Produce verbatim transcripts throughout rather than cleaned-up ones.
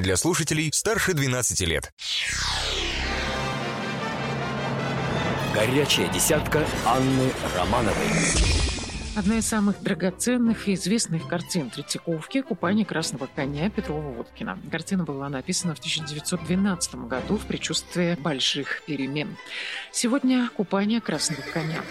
для слушателей старше двенадцати лет. Горячая десятка Анны Романовой. Одна из самых драгоценных и известных картин Третьяковки «Купание красного коня» Петрова-Водкина. Картина была написана в тысяча девятьсот двенадцатом году в предчувствии больших перемен. Сегодня «Купание красного коня».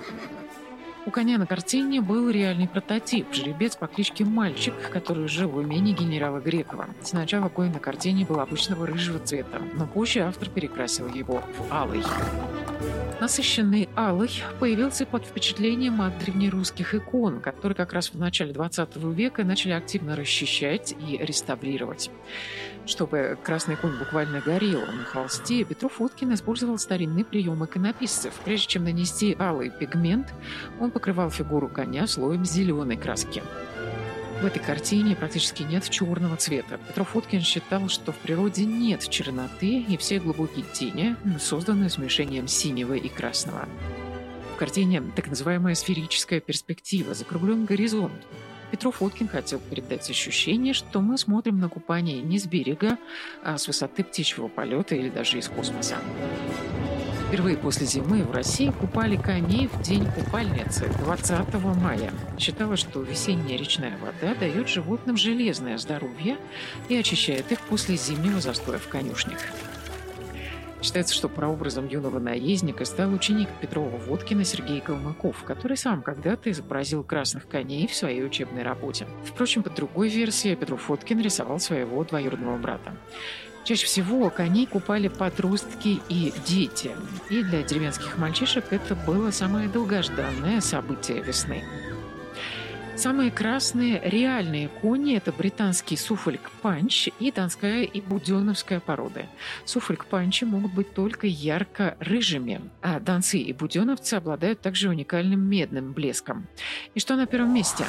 У коня на картине был реальный прототип – жеребец по кличке Мальчик, который жил в имении генерала Грекова. Сначала конь на картине был обычного рыжего цвета, но позже автор перекрасил его в алый. Насыщенный алый появился под впечатлением от древнерусских икон, которые как раз в начале двадцатого века начали активно расчищать и реставрировать. Чтобы красный конь буквально горел на холсте, Петров-Водкин использовал старинный прием иконописцев. Прежде чем нанести алый пигмент, он покрывал фигуру коня слоем зеленой краски. В этой картине практически нет черного цвета. Петров-Водкин считал, что в природе нет черноты, и все глубокие тени созданы смешением синего и красного. В картине так называемая сферическая перспектива, закруглен горизонт. Петров-Водкин хотел передать ощущение, что мы смотрим на купание не с берега, а с высоты птичьего полета или даже из космоса. Впервые после зимы в России купали коней в день купальницы двадцатого мая. Считалось, что весенняя речная вода дает животным железное здоровье и очищает их после зимнего застоя в конюшнях. Считается, что прообразом юного наездника стал ученик Петрова-Водкина Сергей Калмыков, который сам когда-то изобразил красных коней в своей учебной работе. Впрочем, по другой версии, Петров-Водкин рисовал своего двоюродного брата. Чаще всего коней купали подростки и дети. И для деревенских мальчишек это было самое долгожданное событие весны. Самые красные реальные кони – это британский суффолк-панч и донская и буденовская породы. Суффолк-панчи могут быть только ярко-рыжими, а донцы и буденовцы обладают также уникальным медным блеском. И что на первом месте?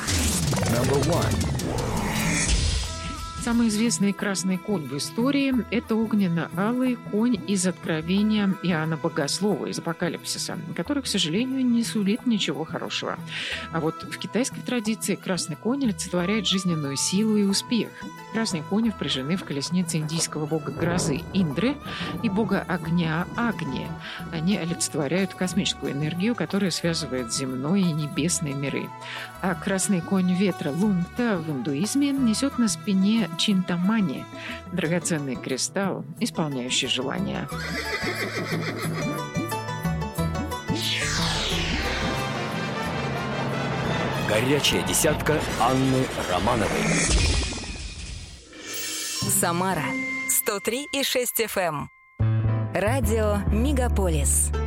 Самый известный красный конь в истории – это огненно-алый конь из Откровения Иоанна Богослова, из Апокалипсиса, который, к сожалению, не сулит ничего хорошего. А вот в китайской традиции красный конь олицетворяет жизненную силу и успех. Красные кони впряжены в колеснице индийского бога грозы Индры и бога огня Агни. Они олицетворяют космическую энергию, которая связывает земной и небесные миры. А красный конь ветра Лунта в индуизме несет на спине Чинтамани – драгоценный кристалл, исполняющий желания. Горячая десятка Анны Романовой. Самара сто три и шесть эф эм. Радио Мегаполис.